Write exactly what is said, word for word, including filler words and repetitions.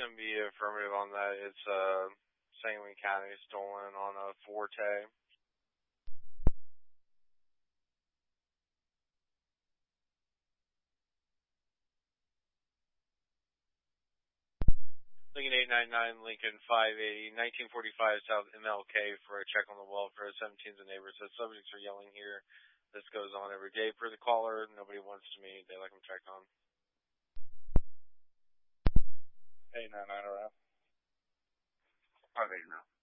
going to be affirmative on that. It's uh, Sangamon County stolen on a Forte. Lincoln eight ninety-nine, Lincoln five eighty, nineteen forty-five South M L K for a check on the welfare. seventeen's a neighbor says subjects are yelling here. This goes on every day per the caller. Nobody wants to meet. They like them checked on. eight ninety-nine around. five eighty now.